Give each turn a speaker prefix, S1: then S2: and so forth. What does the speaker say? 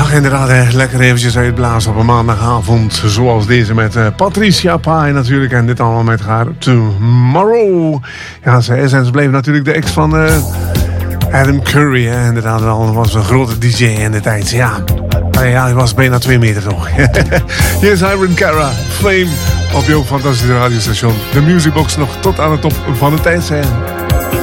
S1: Ach, inderdaad, lekker eventjes uitblazen op een maandagavond. Zoals deze met Patricia Pai natuurlijk. En dit allemaal met haar Tomorrow. Ja, ze is en ze bleef natuurlijk de ex van Adam Curry. Hè. Inderdaad, wel was een grote DJ in de tijd. Ja, hij was bijna 2 meter toch. Hier is Irene Cara, Flame. Op jouw fantastische radiostation. De Musicbox nog tot aan de top van de tijd zijn.